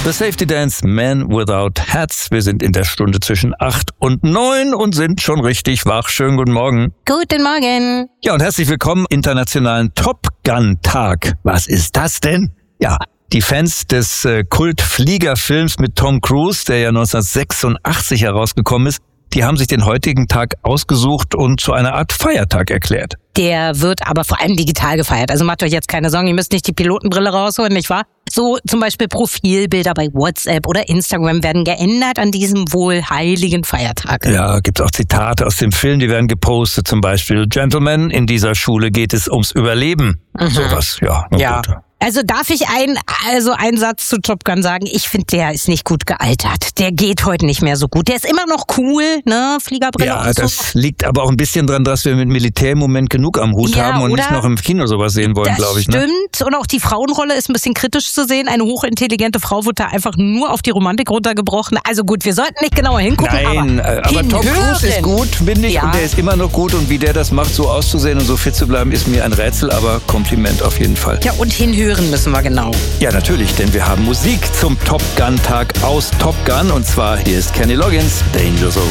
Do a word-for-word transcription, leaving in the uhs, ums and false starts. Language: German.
The Safety Dance, Men Without Hats. Wir sind in der Stunde zwischen acht und neun und sind schon richtig wach. Schönen guten Morgen. Guten Morgen. Ja, und herzlich willkommen im internationalen Top Gun Tag. Was ist das denn? Ja, die Fans des äh, Kultfliegerfilms mit Tom Cruise, der ja neunzehnhundertsechsundachtzig herausgekommen ist, die haben sich den heutigen Tag ausgesucht und zu einer Art Feiertag erklärt. Der wird aber vor allem digital gefeiert. Also macht euch jetzt keine Sorgen, ihr müsst nicht die Pilotenbrille rausholen, nicht wahr? So zum Beispiel Profilbilder bei WhatsApp oder Instagram werden geändert an diesem wohl heiligen Feiertag. Ja, gibt's auch Zitate aus dem Film, die werden gepostet. Zum Beispiel, Gentlemen, in dieser Schule geht es ums Überleben. Mhm. Sowas, ja. Ja. Gut. Also darf ich ein, also einen Satz zu Top Gun sagen? Ich finde, der ist nicht gut gealtert. Der geht heute nicht mehr so gut. Der ist immer noch cool, ne? Fliegerbrille ja, und so. Das liegt aber auch ein bisschen dran, dass wir mit Militär im Moment genug am Hut ja, haben und nicht noch im Kino sowas sehen wollen, glaube ich. Das stimmt. Ne? Und auch die Frauenrolle ist ein bisschen kritisch zu sehen. Eine hochintelligente Frau wird da einfach nur auf die Romantik runtergebrochen. Also gut, wir sollten nicht genauer hingucken. Nein, aber, aber Tom Cruise ist gut, finde ich. Ja. Und der ist immer noch gut. Und wie der das macht, so auszusehen und so fit zu bleiben, ist mir ein Rätsel. Aber Kompliment auf jeden Fall. Ja, und hinhören müssen wir genau. Ja, natürlich, denn wir haben Musik zum Top Gun Tag aus Top Gun. Und zwar hier ist Kenny Loggins, Danger Zone.